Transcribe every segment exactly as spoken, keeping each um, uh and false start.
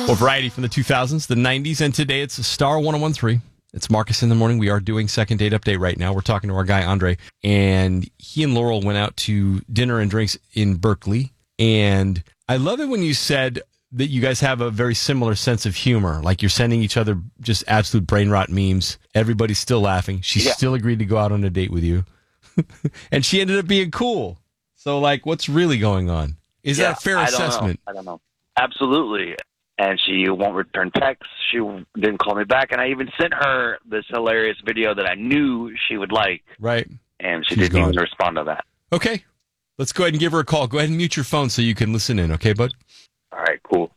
Well, variety from the two thousands, the nineties, and today it's Star one oh one three. It's Marcus in the Morning. We are doing Second Date Update right now. We're talking to our guy, Andre, and he and Laurel went out to dinner and drinks in Berkeley. And I love it when you said that you guys have a very similar sense of humor. Like you're sending each other just absolute brain rot memes. Everybody's still laughing. She yeah. still agreed to go out on a date with you. And she ended up being cool. So, like, what's really going on? Is yeah, that a fair I assessment? Don't know. I don't know. Absolutely. And she won't return texts. She didn't call me back. And I even sent her this hilarious video that I knew she would like. Right. And she She's didn't gone. even respond to that. Okay. Let's go ahead and give her a call. Go ahead and mute your phone so you can listen in. Okay, bud? All right, cool.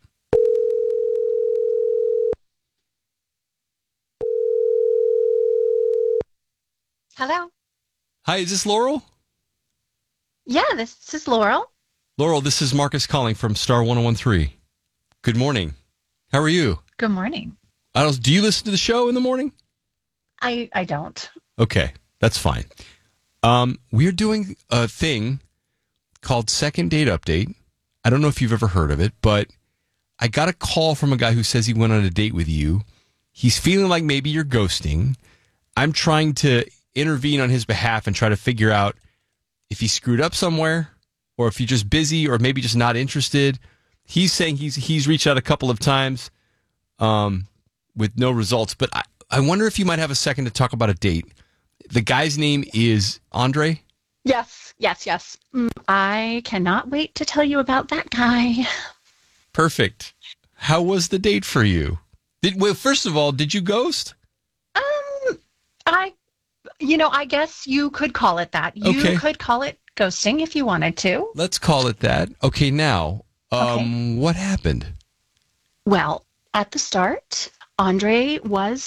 Hello? Hi, is this Laurel? Yeah, this is Laurel. Laurel, this is Marcus calling from Star one oh one three. Good morning. How are you? Good morning. I don't, do you listen to the show in the morning? I I don't. Okay, that's fine. Um, we're doing a thing called Second Date Update. I don't know if you've ever heard of it, but I got a call from a guy who says he went on a date with you. He's feeling like maybe you're ghosting. I'm trying to intervene on his behalf and try to figure out if he screwed up somewhere or if you're just busy or maybe just not interested. He's saying he's he's reached out a couple of times um, with no results, but I, I wonder if you might have a second to talk about a date. The guy's name is Andre? Yes, yes, yes. Mm, I cannot wait to tell you about that guy. Perfect. How was the date for you? Did, well, first of all, did you ghost? Um, I, you know, I guess you could call it that. You Okay. could call it ghosting if you wanted to. Let's call it that. Okay, now, um, Okay. what happened? Well, at the start, Andre was